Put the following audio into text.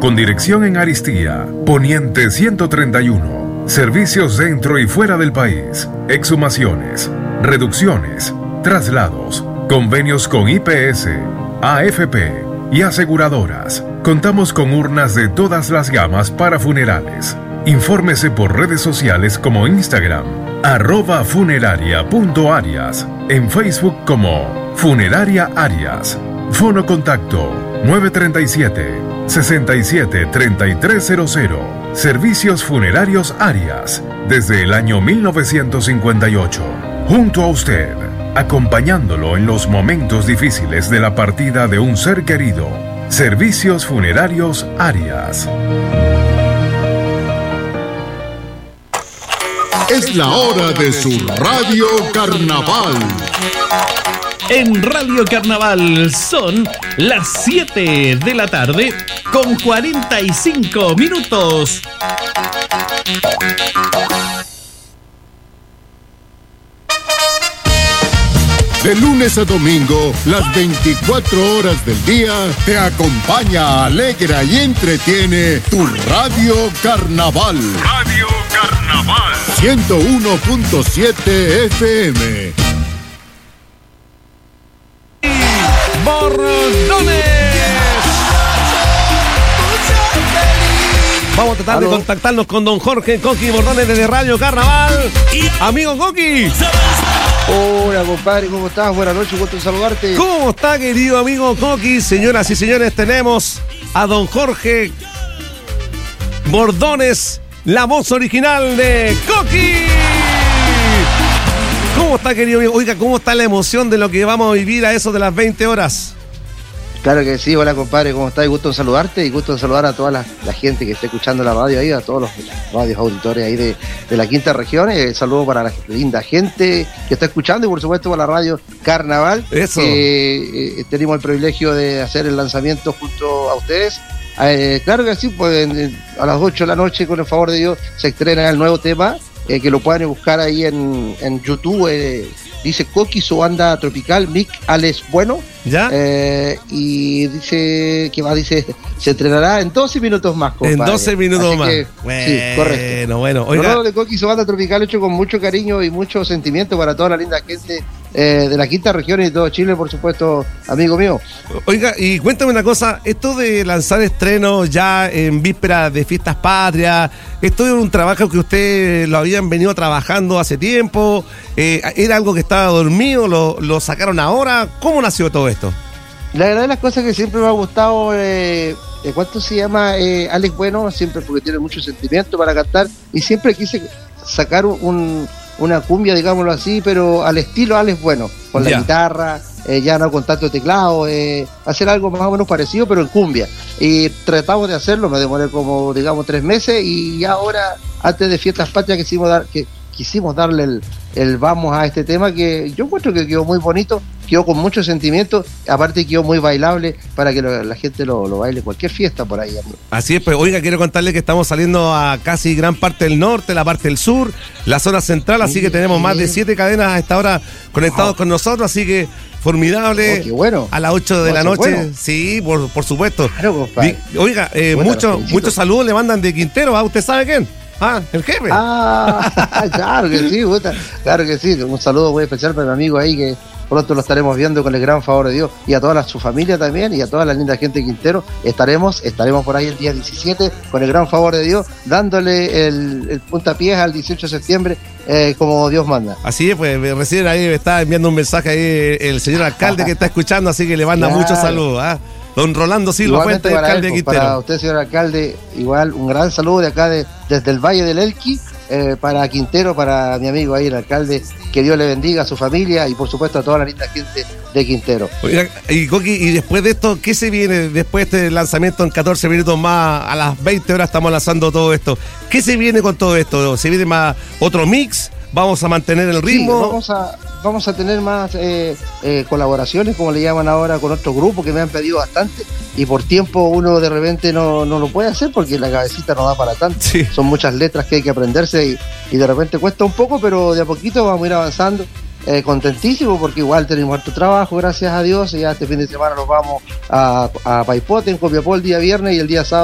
con dirección en Aristía, Poniente 131. Servicios dentro y fuera del país, exhumaciones, reducciones, traslados, convenios con IPS, AFP y aseguradoras. Contamos con urnas de todas las gamas para funerales. Infórmese por redes sociales como Instagram, @funeraria.arias, en Facebook como Funeraria Arias. Fono contacto 937-673300. Servicios Funerarios Arias, desde el año 1958. Junto a usted, acompañándolo en los momentos difíciles de la partida de un ser querido. Servicios Funerarios Arias. Es la hora de su Radio Carnaval. En Radio Carnaval son las 7 de la tarde con 45 minutos. De lunes a domingo, las 24 horas del día, te acompaña, alegra y entretiene tu Radio Carnaval. Radio Carnaval. 101.7 FM. ¡Bordones! Vamos a tratar de contactarnos con don Jorge Coqui Bordones desde Radio Carnaval. Amigo Coqui. Hola, compadre, ¿cómo estás? Buenas noches, gusto en saludarte. ¿Cómo está, querido amigo Coqui? Señoras y señores, tenemos a don Jorge Bordones, la voz original de Coqui. ¿Cómo está, querido amigo? Oiga, ¿cómo está la emoción de lo que vamos a vivir a eso de las 20 horas? Claro que sí, hola, compadre, ¿cómo estás? Gusto en saludarte y gusto en saludar a toda la gente que esté escuchando la radio ahí, a todos los radios auditores ahí de la quinta región. Saludo para la linda gente que está escuchando y por supuesto para la radio Carnaval. Eso. Tenemos el privilegio de hacer el lanzamiento junto a ustedes. Claro que sí, pues a las 8 de la noche, con el favor de Dios, se estrena el nuevo tema, que lo pueden buscar ahí en YouTube. Dice Coqui, su banda tropical, Mick Alex Bueno. ¿Ya? Y dice, ¿qué más dice? Se estrenará en 12 minutos más, compadre. En 12 minutos así más. Bueno, sí, correcto. Bueno. Oiga. Lo de Coqui, su banda tropical, hecho con mucho cariño y mucho sentimiento para toda la linda gente de la quinta región y de todo Chile, por supuesto, amigo mío. Oiga, y cuéntame una cosa, esto de lanzar estrenos ya en víspera de fiestas patrias, esto es un trabajo que ustedes lo habían venido trabajando hace tiempo, era algo que estaba dormido, lo sacaron ahora, ¿cómo nació todo esto? La verdad de las cosas que siempre me ha gustado, ¿cuánto se llama? Alex Bueno, siempre porque tiene mucho sentimiento para cantar y siempre quise sacar una cumbia, digámoslo así, pero al estilo Alex Bueno, con la guitarra, ya no con tanto teclado, hacer algo más o menos parecido, pero en cumbia. Y tratamos de hacerlo, me demoré como, digamos, 3 meses y ya ahora, antes de Fiestas Patrias, quisimos darle el vamos a este tema que yo encuentro que quedó muy bonito, quedó con mucho sentimiento, aparte quedó muy bailable para que la gente lo baile cualquier fiesta por ahí. Amigo. Así es, pues oiga, quiero contarle que estamos saliendo a casi gran parte del norte, la parte del sur, la zona central, así que tenemos más de 7 cadenas a esta hora conectados con nosotros, así que formidable. Qué bueno. A las 8 de la noche. Bueno. Sí, por supuesto. Claro, oiga, muchos saludos le mandan de Quintero, ¿usted sabe quién? El jefe. Claro que sí, puta. Claro que sí. Un saludo muy especial para mi amigo ahí que pronto lo estaremos viendo con el gran favor de Dios y a toda su familia también y a toda la linda gente de Quintero. Estaremos por ahí el día 17 con el gran favor de Dios dándole el puntapié al 18 de septiembre como Dios manda. Así es, pues recién ahí me está enviando un mensaje ahí el señor alcalde que está escuchando, así que le manda muchos saludos. Don Rolando Silva Fuentes, alcalde de Quintero. Para usted, señor alcalde, igual un gran saludo de acá desde el Valle del Elqui, para Quintero, para mi amigo ahí, el alcalde, que Dios le bendiga a su familia y por supuesto a toda la linda gente de Quintero. Oiga, y Coqui, y después de esto, ¿qué se viene después de este lanzamiento en 14 minutos más? A las 20 horas estamos lanzando todo esto. ¿Qué se viene con todo esto? ¿Se viene más otro mix? ¿Vamos a mantener el ritmo? Sí, vamos a tener más colaboraciones, como le llaman ahora, con otros grupos que me han pedido bastante y por tiempo uno de repente no lo puede hacer porque la cabecita no da para tanto. Sí. Son muchas letras que hay que aprenderse y de repente cuesta un poco, pero de a poquito vamos a ir avanzando. Contentísimo porque igual tenemos harto trabajo, gracias a Dios, y ya este fin de semana nos vamos a Paipote, en Copiapó, el día viernes y el día sábado